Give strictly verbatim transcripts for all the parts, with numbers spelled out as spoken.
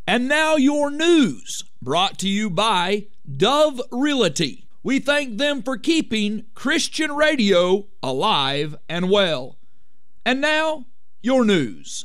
And now your news, brought to you by Dove Realty. We thank them for keeping Christian radio alive and well. And now, your news.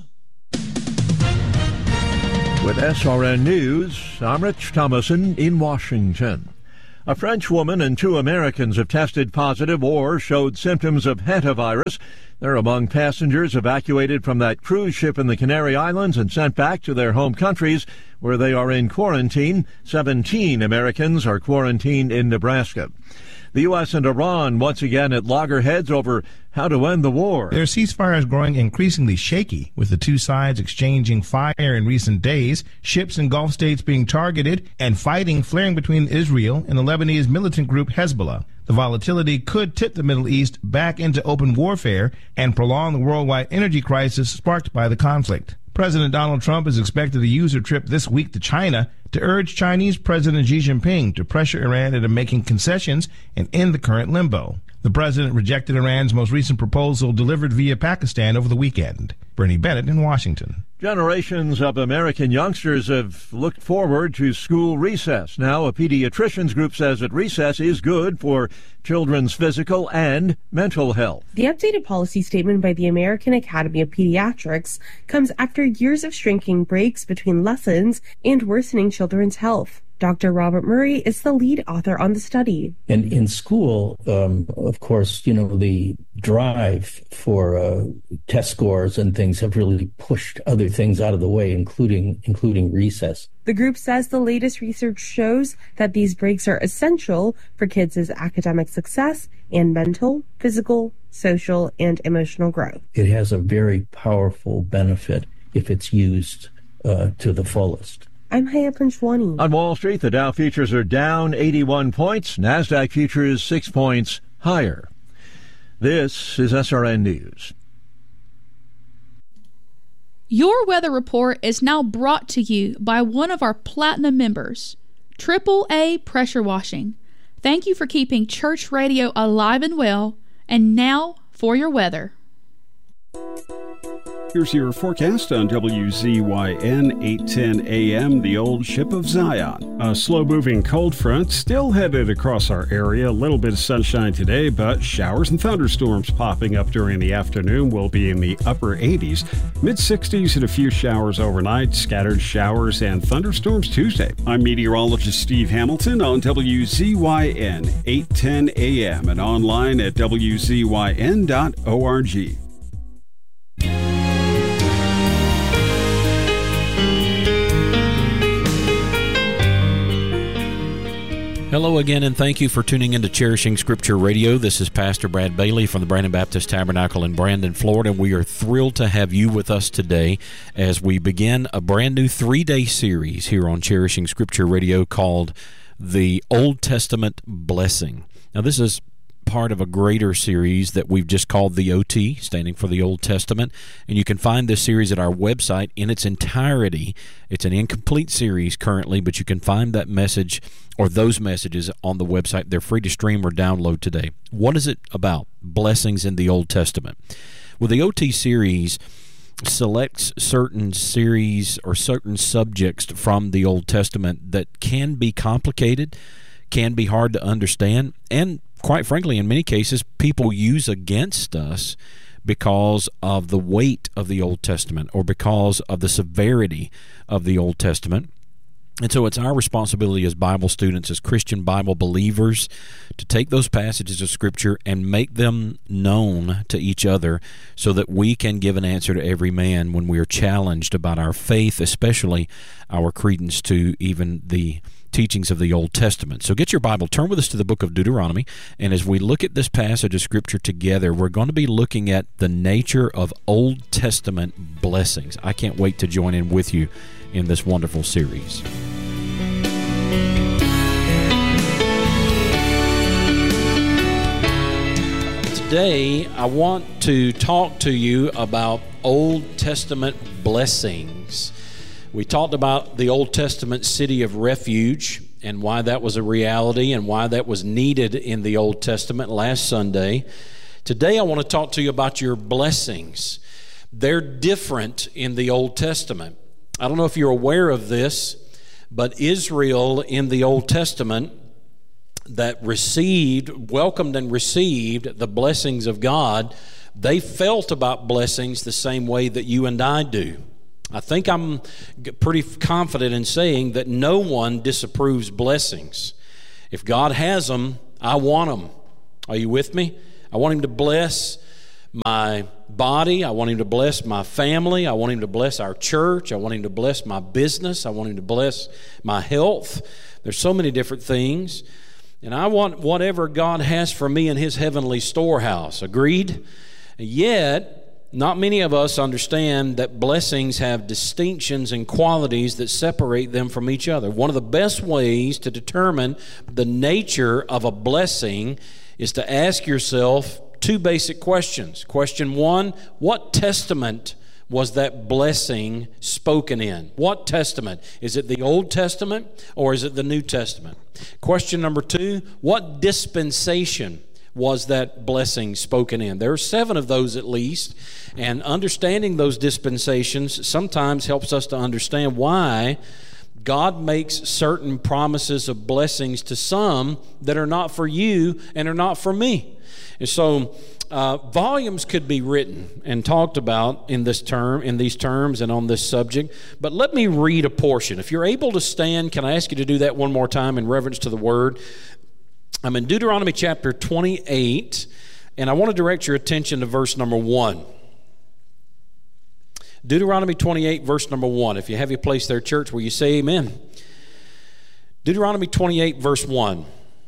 With S R N News, I'm Rich Thomason in Washington. A French woman and two Americans have tested positive or showed symptoms of hantavirus. They're among passengers evacuated from that cruise ship in the Canary Islands and sent back to their home countries where they are in quarantine. seventeen Americans are quarantined in Nebraska. The U S and Iran once again at loggerheads over how to end the war. Their ceasefire is growing increasingly shaky, with the two sides exchanging fire in recent days, ships in Gulf states being targeted, and fighting flaring between Israel and the Lebanese militant group Hezbollah. The volatility could tip the Middle East back into open warfare and prolong the worldwide energy crisis sparked by the conflict. President Donald Trump is expected to use a trip this week to China to urge Chinese President Xi Jinping to pressure Iran into making concessions and end the current limbo. The president rejected Iran's most recent proposal delivered via Pakistan over the weekend. Bernie Bennett in Washington. Generations of American youngsters have looked forward to school recess. Now, a pediatricians group says that recess is good for children's physical and mental health. The updated policy statement by the American Academy of Pediatrics comes after years of shrinking breaks between lessons and worsening children's health. Doctor Robert Murray is the lead author on the study. And in school, um, of course, you know, the drive for uh, test scores and things have really pushed other things out of the way, including including recess. The group says the latest research shows that these breaks are essential for kids' academic success and mental, physical, social, and emotional growth. It has a very powerful benefit if it's used uh, to the fullest. I'm Haya Panchwani. On Wall Street, the Dow futures are down eighty-one points. NASDAQ futures six points higher. This is S R N News. Your weather report is now brought to you by one of our platinum members, Triple A Pressure Washing. Thank you for keeping church radio alive and well. And now for your weather. Here's your forecast on W Z Y N eight ten A M, the old ship of Zion. A slow-moving cold front still headed across our area. A little bit of sunshine today, but showers and thunderstorms popping up during the afternoon will be in the upper eighties, mid-sixties, and a few showers overnight, scattered showers and thunderstorms Tuesday. I'm meteorologist Steve Hamilton on W Z Y N eight ten A M and online at W Z Y N dot org. Hello again, and thank you for tuning in to Cherishing Scripture Radio. This is Pastor Brad Bailey from the Brandon Baptist Tabernacle in Brandon, Florida. We are thrilled to have you with us today as we begin a brand new three-day series here on Cherishing Scripture Radio called The Old Testament Blessing. Now, this is part of a greater series that we've just called the O T, standing for the Old Testament, and you can find this series at our website in its entirety. It's an incomplete series currently, but you can find that message or those messages on the website. They're free to stream or download today. What is it about? Blessings in the Old Testament. Well, the O T series selects certain series or certain subjects from the Old Testament that can be complicated, can be hard to understand, and quite frankly, in many cases, people use against us because of the weight of the Old Testament or because of the severity of the Old Testament. And so it's our responsibility as Bible students, as Christian Bible believers, to take those passages of Scripture and make them known to each other so that we can give an answer to every man when we are challenged about our faith, especially our credence to even the teachings of the Old Testament. So get your Bible, turn with us to the book of Deuteronomy, and as we look at this passage of Scripture together, we're going to be looking at the nature of Old Testament blessings. I can't wait to join in with you in this wonderful series. Today, I want to talk to you about Old Testament blessings. We talked about the Old Testament city of refuge and why that was a reality and why that was needed in the Old Testament last Sunday. Today I want to talk to you about your blessings. They're different in the Old Testament. I don't know if you're aware of this, but Israel in the Old Testament that received, welcomed and received the blessings of God, they felt about blessings the same way that you and I do. I think I'm pretty confident in saying that no one disapproves blessings. If God has them, I want them. Are you with me? I want Him to bless my body. I want Him to bless my family. I want Him to bless our church. I want Him to bless my business. I want Him to bless my health. There's so many different things. And I want whatever God has for me in His heavenly storehouse. Agreed? Yet, not many of us understand that blessings have distinctions and qualities that separate them from each other. One of the best ways to determine the nature of a blessing is to ask yourself two basic questions. Question one, what testament was that blessing spoken in? What testament? Is it the Old Testament or is it the New Testament? Question number two, what dispensation was that blessing spoken in? There are seven of those at least, and understanding those dispensations sometimes helps us to understand why God makes certain promises of blessings to some that are not for you and are not for me. And so uh, volumes could be written and talked about in this term, in these terms and on this subject, but let me read a portion. If you're able to stand, can I ask you to do that one more time in reverence to the Word? I'm in Deuteronomy chapter twenty-eight, and I want to direct your attention to verse number one. Deuteronomy twenty-eight, verse number one. If you have your place there, church, will you say amen? Deuteronomy twenty-eight, verse one.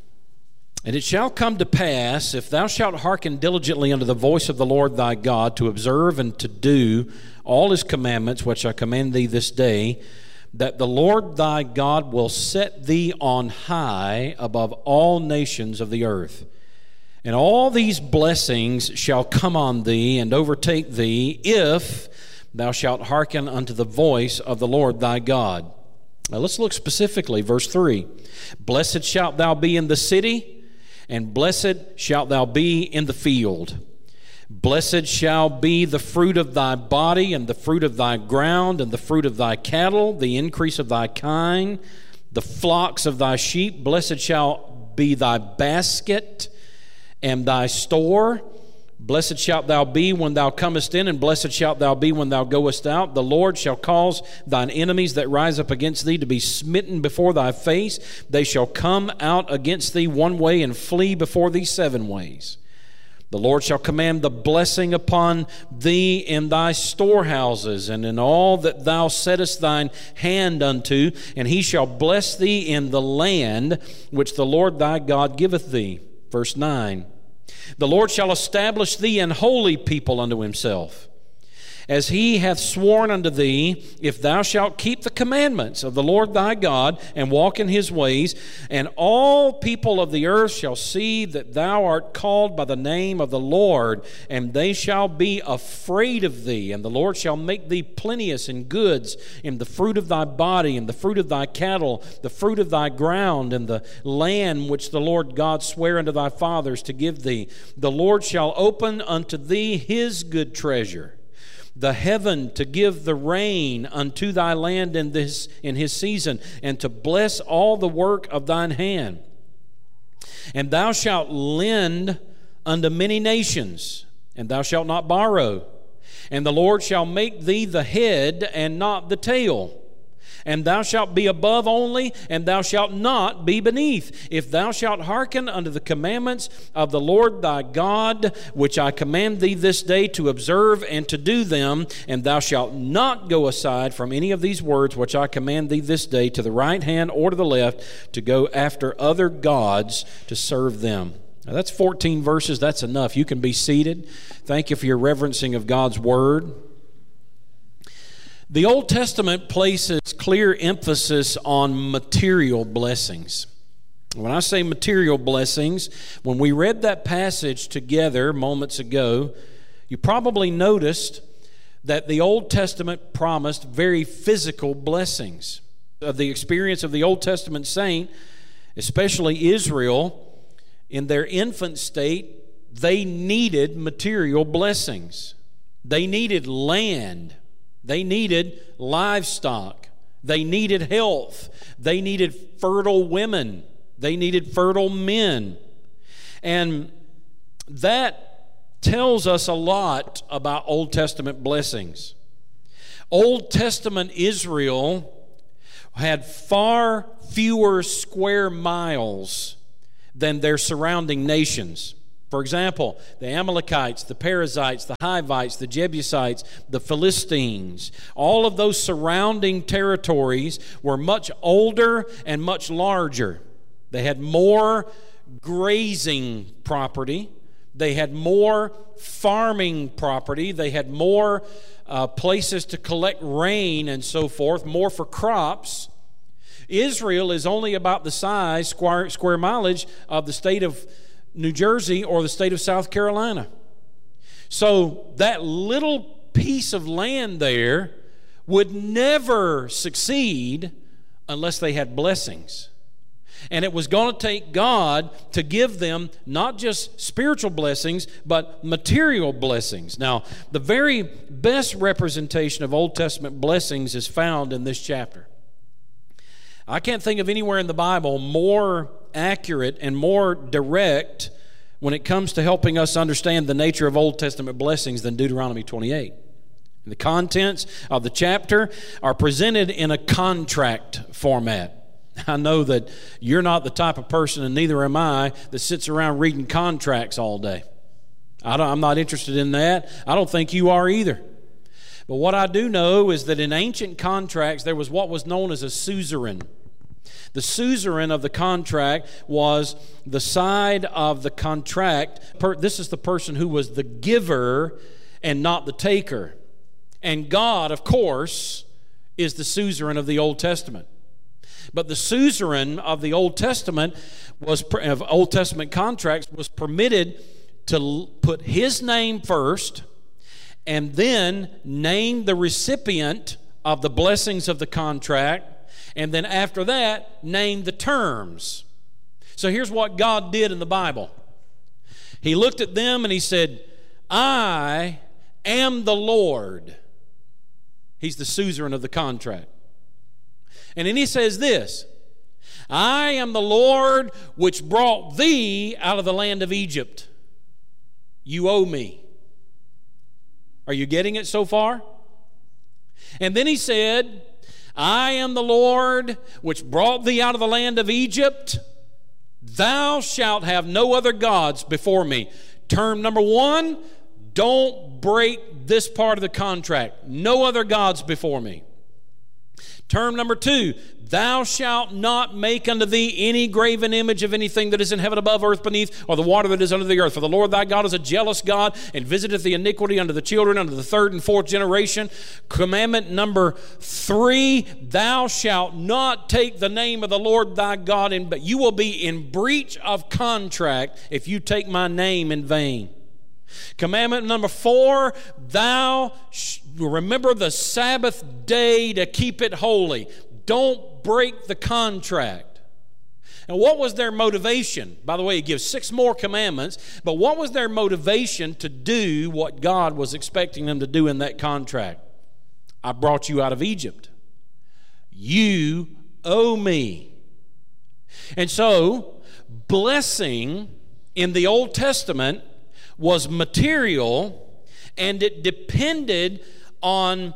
And it shall come to pass, if thou shalt hearken diligently unto the voice of the Lord thy God, to observe and to do all His commandments, which I command thee this day, that the Lord thy God will set thee on high above all nations of the earth. And all these blessings shall come on thee and overtake thee, if thou shalt hearken unto the voice of the Lord thy God. Now let's look specifically, verse three. Blessed shalt thou be in the city, and blessed shalt thou be in the field. Blessed shall be the fruit of thy body, and the fruit of thy ground, and the fruit of thy cattle, the increase of thy kine, the flocks of thy sheep. Blessed shall be thy basket and thy store. Blessed shalt thou be when thou comest in, and blessed shalt thou be when thou goest out. The Lord shall cause thine enemies that rise up against thee to be smitten before thy face. They shall come out against thee one way, and flee before thee seven ways. The Lord shall command the blessing upon thee in thy storehouses, and in all that thou settest thine hand unto, and He shall bless thee in the land which the Lord thy God giveth thee. Verse nine. The Lord shall establish thee an holy people unto Himself, as He hath sworn unto thee, if thou shalt keep the commandments of the Lord thy God, and walk in His ways. And all people of the earth shall see that thou art called by the name of the Lord, and they shall be afraid of thee. And the Lord shall make thee plenteous in goods, in the fruit of thy body, and the fruit of thy cattle, the fruit of thy ground, and the land which the Lord God sware unto thy fathers to give thee. The Lord shall open unto thee His good treasure, the heaven, to give the rain unto thy land in this in His season, and to bless all the work of thine hand. And thou shalt lend unto many nations, and thou shalt not borrow. And the Lord shall make thee the head and not the tail. And thou shalt be above only, and thou shalt not be beneath. If thou shalt hearken unto the commandments of the Lord thy God, which I command thee this day to observe and to do them, and thou shalt not go aside from any of these words which I command thee this day, to the right hand or to the left, to go after other gods to serve them. Now that's fourteen verses. That's enough. You can be seated. Thank you for your reverencing of God's Word. The Old Testament places clear emphasis on material blessings. When I say material blessings, when we read that passage together moments ago, you probably noticed that the Old Testament promised very physical blessings. Of the experience of the Old Testament saint, especially Israel, in their infant state, they needed material blessings. They needed land. They needed livestock. They needed health. They needed fertile women. They needed fertile men. And that tells us a lot about Old Testament blessings. Old Testament Israel had far fewer square miles than their surrounding nations. For example, the Amalekites, the Perizzites, the Hivites, the Jebusites, the Philistines, all of those surrounding territories were much older and much larger. They had more grazing property. They had more farming property. They had more uh, places to collect rain and so forth, more for crops. Israel is only about the size, square, square mileage, of the state of New Jersey or the state of South Carolina. So that little piece of land there would never succeed unless they had blessings. And it was going to take God to give them not just spiritual blessings, but material blessings. Now, the very best representation of Old Testament blessings is found in this chapter. I can't think of anywhere in the Bible more accurate and more direct when it comes to helping us understand the nature of Old Testament blessings than Deuteronomy twenty-eight. The contents of the chapter are presented in a contract format. I know that you're not the type of person, and neither am I, that sits around reading contracts all day. I don't, I'm not interested in that. I don't think you are either. But what I do know is that in ancient contracts, there was what was known as a suzerain. The suzerain of the contract was the side of the contract. This is the person who was the giver and not the taker. And God, of course, is the suzerain of the Old Testament. But the suzerain of the Old Testament was of Old Testament contracts was permitted to put his name first and then name the recipient of the blessings of the contract, and then after that, name the terms. So here's what God did in the Bible. He looked at them and he said, I am the Lord. He's the suzerain of the contract. And then he says this, I am the Lord which brought thee out of the land of Egypt. You owe me. Are you getting it so far? And then he said, I am the Lord which brought thee out of the land of Egypt. Thou shalt have no other gods before me. Term number one, don't break this part of the contract. No other gods before me. Term number two, thou shalt not make unto thee any graven image of anything that is in heaven above, earth beneath, or the water that is under the earth. For the Lord thy God is a jealous God, and visiteth the iniquity unto the children, unto the third and fourth generation. Commandment number three, thou shalt not take the name of the Lord thy God in, but you will be in breach of contract if you take my name in vain. Commandment number four, thou sh- remember the Sabbath day to keep it holy. Don't break the contract. And what was their motivation? By the way, he gives six more commandments, but what was their motivation to do what God was expecting them to do in that contract? I brought you out of Egypt. You owe me. And so, blessing in the Old Testament was material, and it depended on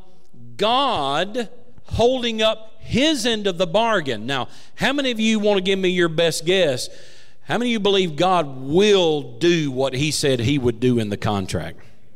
God holding up his end of the bargain. Now, how many of you want to give me your best guess? How many of you believe God will do what he said he would do in the contract?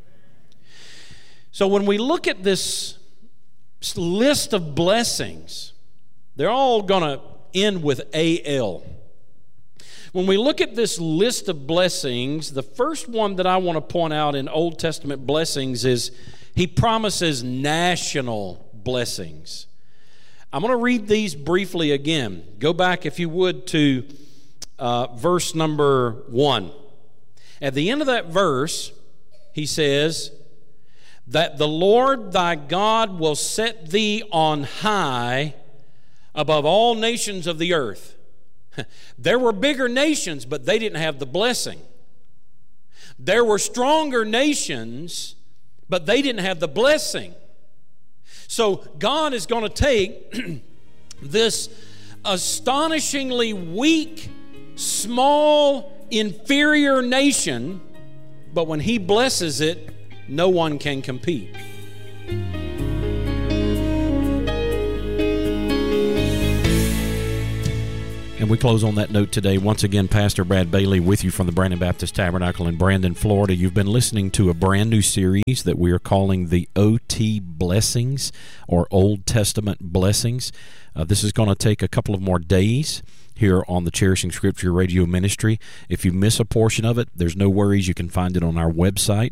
So when we look at this list of blessings, they're all going to end with A L. When we look at this list of blessings, the first one that I want to point out in Old Testament blessings is he promises national blessings. I'm going to read these briefly again. Go back, if you would, to uh, verse number one. At the end of that verse, he says, that the Lord thy God will set thee on high above all nations of the earth. There were bigger nations, but they didn't have the blessing. There were stronger nations, but they didn't have the blessing. So God is going to take this astonishingly weak, small, inferior nation, but when He blesses it, no one can compete. And we close on that note today. Once again, Pastor Brad Bailey with you from the Brandon Baptist Tabernacle in Brandon, Florida. You've been listening to a brand new series that we are calling the O T Blessings, or Old Testament Blessings. Uh, this is going to take a couple of more days here on the Cherishing Scripture Radio Ministry. If you miss a portion of it, there's no worries. You can find it on our website,